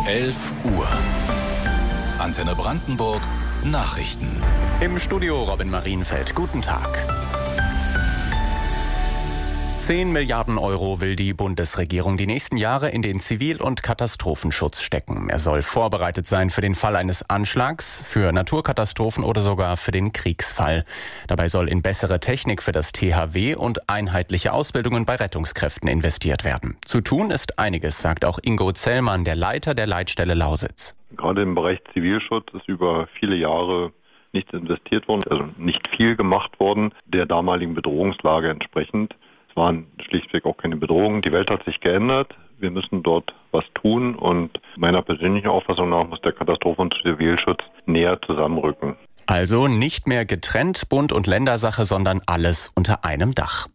11 Uhr. Antenne Brandenburg Nachrichten. Im Studio Robin Marienfeld. Guten Tag. 10 Milliarden Euro will die Bundesregierung die nächsten Jahre in den Zivil- und Katastrophenschutz stecken. Er soll vorbereitet sein für den Fall eines Anschlags, für Naturkatastrophen oder sogar für den Kriegsfall. Dabei soll in bessere Technik für das THW und einheitliche Ausbildungen bei Rettungskräften investiert werden. Zu tun ist einiges, sagt auch Ingo Zellmann, der Leiter der Leitstelle Lausitz. Gerade im Bereich Zivilschutz ist über viele Jahre nichts investiert worden, also nicht viel gemacht worden, der damaligen Bedrohungslage entsprechend. Es waren schlichtweg auch keine Bedrohungen. Die Welt hat sich geändert. Wir müssen dort was tun und meiner persönlichen Auffassung nach muss der Katastrophen- und Zivilschutz näher zusammenrücken. Also nicht mehr getrennt, Bund- und Ländersache, sondern alles unter einem Dach.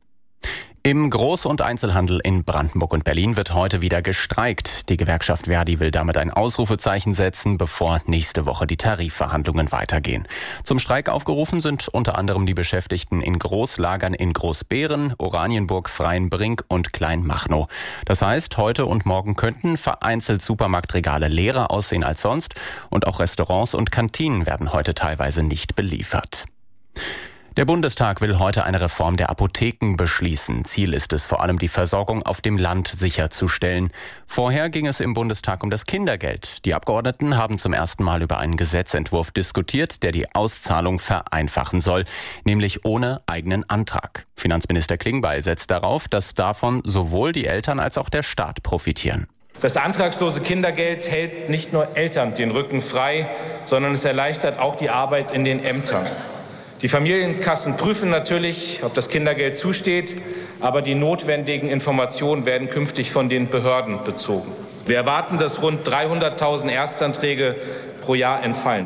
Im Groß- und Einzelhandel in Brandenburg und Berlin wird heute wieder gestreikt. Die Gewerkschaft Verdi will damit ein Ausrufezeichen setzen, bevor nächste Woche die Tarifverhandlungen weitergehen. Zum Streik aufgerufen sind unter anderem die Beschäftigten in Großlagern in Großbeeren, Oranienburg, Freienbrink und Kleinmachnow. Das heißt, heute und morgen könnten vereinzelt Supermarktregale leerer aussehen als sonst und auch Restaurants und Kantinen werden heute teilweise nicht beliefert. Der Bundestag will heute eine Reform der Apotheken beschließen. Ziel ist es vor allem, die Versorgung auf dem Land sicherzustellen. Vorher ging es im Bundestag um das Kindergeld. Die Abgeordneten haben zum ersten Mal über einen Gesetzentwurf diskutiert, der die Auszahlung vereinfachen soll, nämlich ohne eigenen Antrag. Finanzminister Klingbeil setzt darauf, dass davon sowohl die Eltern als auch der Staat profitieren. Das antragslose Kindergeld hält nicht nur Eltern den Rücken frei, sondern es erleichtert auch die Arbeit in den Ämtern. Die Familienkassen prüfen natürlich, ob das Kindergeld zusteht, aber die notwendigen Informationen werden künftig von den Behörden bezogen. Wir erwarten, dass rund 300.000 Erstanträge pro Jahr entfallen.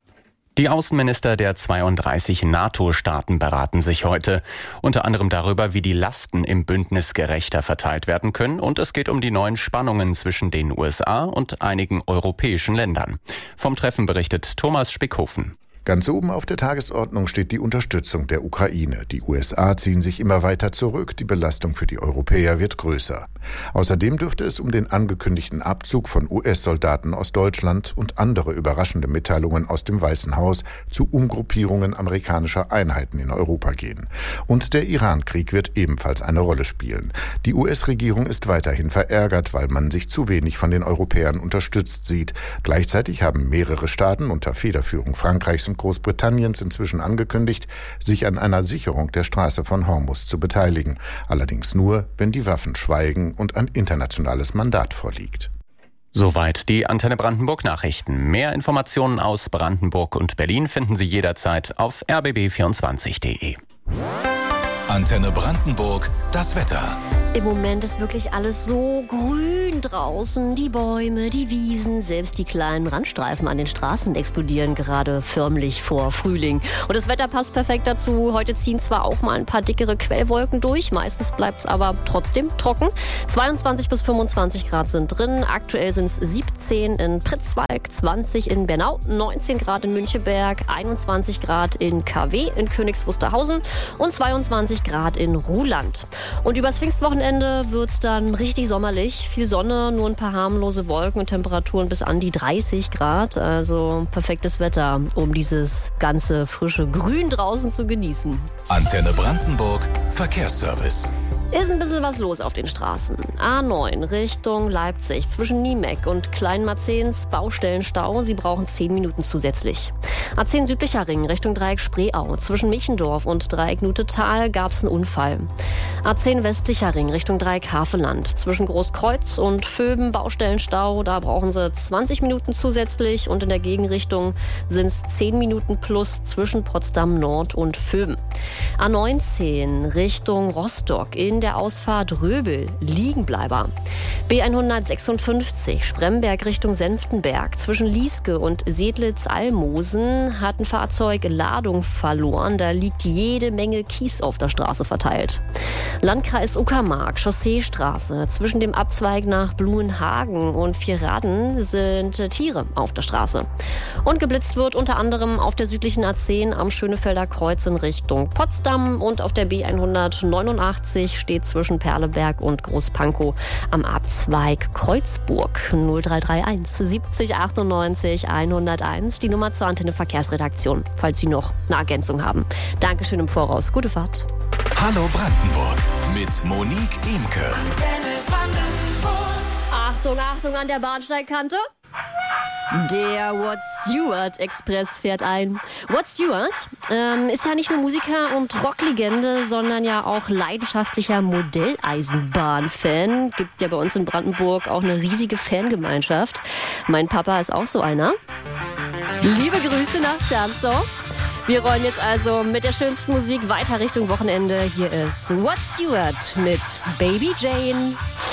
Die Außenminister der 32 NATO-Staaten beraten sich heute, unter anderem darüber, wie die Lasten im Bündnis gerechter verteilt werden können, und es geht um die neuen Spannungen zwischen den USA und einigen europäischen Ländern. Vom Treffen berichtet Thomas Spickhofen. Ganz oben auf der Tagesordnung steht die Unterstützung der Ukraine. Die USA ziehen sich immer weiter zurück, die Belastung für die Europäer wird größer. Außerdem dürfte es um den angekündigten Abzug von US-Soldaten aus Deutschland und andere überraschende Mitteilungen aus dem Weißen Haus zu Umgruppierungen amerikanischer Einheiten in Europa gehen. Und der Iran-Krieg wird ebenfalls eine Rolle spielen. Die US-Regierung ist weiterhin verärgert, weil man sich zu wenig von den Europäern unterstützt sieht. Gleichzeitig haben mehrere Staaten unter Federführung Frankreichs und Großbritanniens inzwischen angekündigt, sich an einer Sicherung der Straße von Hormuz zu beteiligen. Allerdings nur, wenn die Waffen schweigen und ein internationales Mandat vorliegt. Soweit die Antenne Brandenburg Nachrichten. Mehr Informationen aus Brandenburg und Berlin finden Sie jederzeit auf rbb24.de. Antenne Brandenburg, das Wetter. Im Moment ist wirklich alles so grün draußen. Die Bäume, die Wiesen, selbst die kleinen Randstreifen an den Straßen explodieren gerade förmlich vor Frühling. Und das Wetter passt perfekt dazu. Heute ziehen zwar auch mal ein paar dickere Quellwolken durch, meistens bleibt es aber trotzdem trocken. 22 bis 25 Grad sind drin. Aktuell sind es 17 in Pritzwalk, 20 in Bernau, 19 Grad in Müncheberg, 21 Grad in KW in Königs Wusterhausen und 22 Grad in Ruhland. Und übers Pfingstwochenende wird es dann richtig sommerlich. Viel Sonne, nur ein paar harmlose Wolken und Temperaturen bis an die 30 Grad. Also perfektes Wetter, um dieses ganze frische Grün draußen zu genießen. Antenne Brandenburg Verkehrsservice. Ist ein bisschen was los auf den Straßen. A9 Richtung Leipzig zwischen Niemeck und Kleinmarzens Baustellenstau. Sie brauchen 10 Minuten zusätzlich. A10 südlicher Ring Richtung Dreieck Spreeau. Zwischen Michendorf und Dreieck Nutetal gab es einen Unfall. A10 westlicher Ring Richtung Dreieck Havelland. Zwischen Großkreuz und Vöben Baustellenstau. Da brauchen sie 20 Minuten zusätzlich. Und in der Gegenrichtung sind es 10 Minuten plus zwischen Potsdam Nord und Vöben. A19 Richtung Rostock in der Ausfahrt Röbel Liegenbleiber. B156 Spremberg Richtung Senftenberg. Zwischen Lieske und Sedlitz-Almosen hat ein Fahrzeug Ladung verloren. Da liegt jede Menge Kies auf der Straße verteilt. Landkreis Uckermark, Chausseestraße. Zwischen dem Abzweig nach Blumenhagen und Vierraden sind Tiere auf der Straße. Und geblitzt wird unter anderem auf der südlichen A10 am Schönefelder Kreuz in Richtung Potsdam und auf der B189 steht zwischen Perleberg und Großpankow am Abzweig Kreuzburg. 0331 70 98 101, die Nummer zur Antenne Verkehrsredaktion, falls Sie noch eine Ergänzung haben. Dankeschön im Voraus. Gute Fahrt. Hallo Brandenburg mit Monique Imke. Achtung, Achtung an der Bahnsteigkante. Der Rod Stewart Express fährt ein. Rod Stewart ist ja nicht nur Musiker und Rocklegende, sondern ja auch leidenschaftlicher Modelleisenbahn-Fan. Gibt ja bei uns in Brandenburg auch eine riesige Fangemeinschaft. Mein Papa ist auch so einer. Liebe Grüße nach Zernsdorf. Wir rollen jetzt also mit der schönsten Musik weiter Richtung Wochenende. Hier ist Rod Stewart mit Baby Jane.